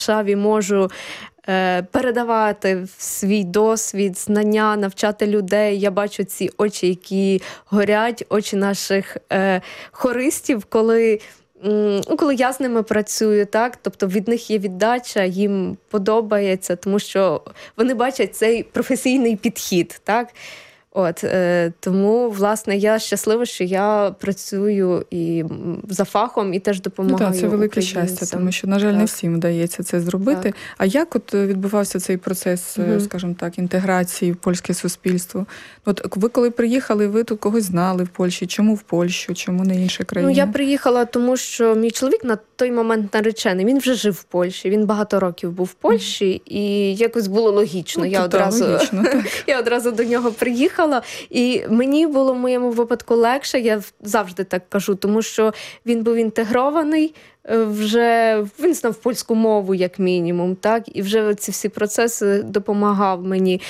Варшаві можу передавати свій досвід, знання, навчати людей. Я бачу ці очі, які горять, очі наших хористів, коли я з ними працюю, так, тобто від них є віддача, їм подобається, тому що вони бачать цей професійний підхід, так. Тому, власне, я щаслива, що я працюю і за фахом, і теж допомагаю це велике українцям. щастя, тому що, на жаль, не всім вдається це зробити. Так. А як відбувався цей процес, скажімо так, інтеграції в польське суспільство? Ви коли приїхали, ви тут когось знали в Польщі? Чому в Польщу, чому не інша країна? Я приїхала, тому що мій чоловік на той момент наречений, він вже жив в Польщі, він багато років був в Польщі, і якось було логічно. Я одразу до нього приїхала. І мені було в моєму випадку легше, я завжди так кажу, тому що він був інтегрований, він знав польську мову, як мінімум, так, і вже ці всі процеси допомагав мені.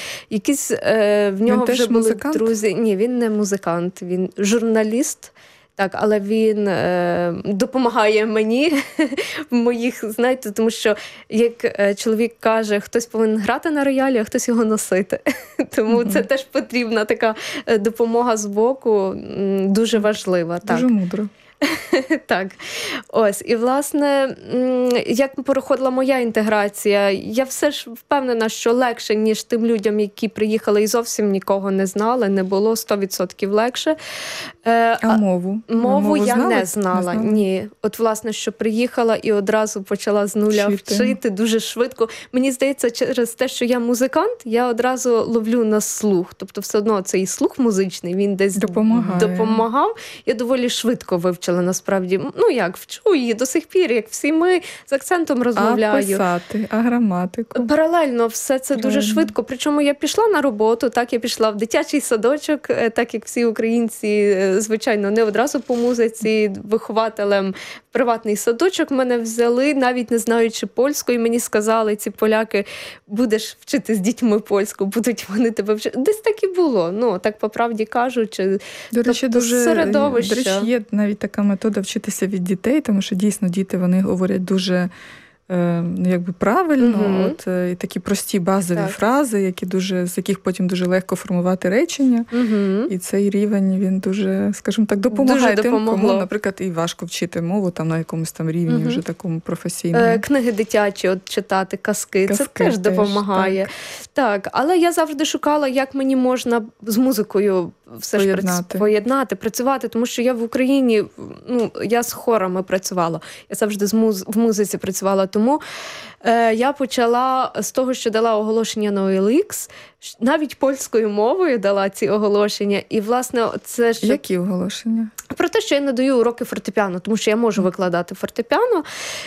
В нього вже були музикант? Друзі. Ні, він не музикант, він журналіст. Так, але він допомагає мені в моїх, знаєте, тому що, як чоловік каже, хтось повинен грати на роялі, а хтось його носити. Тому це теж потрібна така допомога з боку, дуже важлива. Дуже мудро. Так, і, власне, як проходила моя інтеграція, я все ж впевнена, що легше, ніж тим людям, які приїхали і зовсім нікого не знали, не було 100% легше. А мову? Мову я не знала. Ні. Власне, що приїхала і одразу почала з нуля вчити дуже швидко. Мені здається, через те, що я музикант, я одразу ловлю на слух. Тобто все одно цей слух музичний, він десь допомагав. Я доволі швидко вивчила. Насправді, вчу її до сих пір, як всі ми, з акцентом розмовляю. А писати, а граматику? Паралельно все це дуже швидко. Причому я пішла на роботу, так, я пішла в дитячий садочок, так як всі українці, звичайно, не одразу по музиці, вихователем в приватний садочок мене взяли, навіть не знаючи польську, і мені сказали, ці поляки, будеш вчити з дітьми польську, будуть вони тебе вчити. Десь так і було, так по правді кажучи. До речі, середовище. До речі, є навіть така метода вчитися від дітей, тому що дійсно діти, вони говорять дуже правильно, і такі прості базові фрази, з яких потім дуже легко формувати речення. І цей рівень, він дуже, скажімо так, допомагає тим, кому, наприклад, і важко вчити мову на якомусь там рівні, вже такому професійному. Книги дитячі читати, казки, це теж допомагає. Так, але я завжди шукала, як мені можна з музикою все ж поєднати, працювати, тому що я в Україні, я з хорами працювала, я завжди в музиці працювала, тому я почала з того, що дала оголошення на OLX, навіть польською мовою дала ці оголошення, і, власне, це ж... Які оголошення? Про те, що я надаю уроки фортепіано, тому що я можу викладати фортепіано,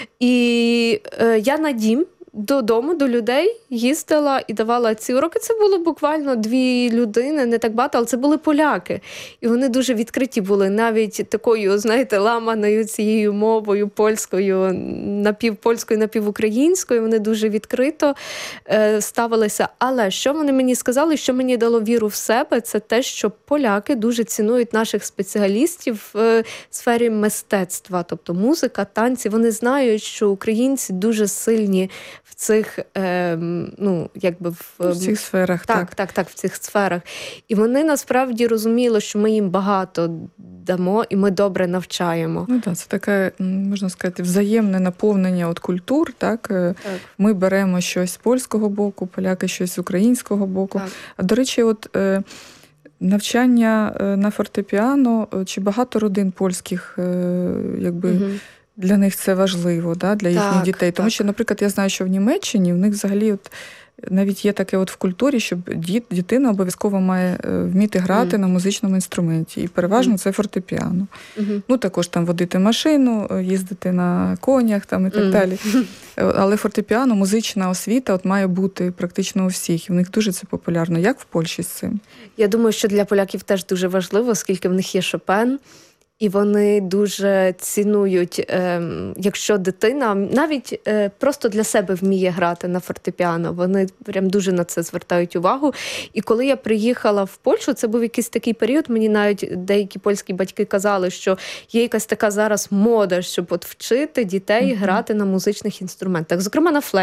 і я на дім, додому, до людей їздила і давала ці уроки. Це було буквально 2 людини, не так багато, але це були поляки. І вони дуже відкриті були, навіть такою, знаєте, ламаною цією мовою, польською, напівпольською, напівукраїнською. Вони дуже відкрито ставилися. Але що вони мені сказали, що мені дало віру в себе, це те, що поляки дуже цінують наших спеціалістів в сфері мистецтва, тобто музика, танці. Вони знають, що українці дуже сильні в цих, в цих сферах. Так, в цих сферах. І вони насправді розуміли, що ми їм багато дамо, і ми добре навчаємо. Це таке, можна сказати, взаємне наповнення культур, так? Ми беремо щось з польського боку, поляки щось з українського боку. Так. А, до речі, навчання на фортепіано, чи багато родин польських, для них це важливо, для їхніх дітей. Тому що, наприклад, я знаю, що в Німеччині в них взагалі навіть є таке в культурі, що дитина обов'язково має вміти грати на музичному інструменті. І переважно це фортепіано. Також там водити машину, їздити на конях і так далі. Але фортепіано, музична освіта має бути практично у всіх. І в них дуже це популярно. Як в Польщі з цим? Я думаю, що для поляків теж дуже важливо, оскільки в них є Шопен. І вони дуже цінують, якщо дитина навіть просто для себе вміє грати на фортепіано. Вони прям дуже на це звертають увагу. І коли я приїхала в Польщу, це був якийсь такий період, мені навіть деякі польські батьки казали, що є якась така зараз мода, щоб от вчити дітей грати на музичних інструментах. Зокрема, на флейті.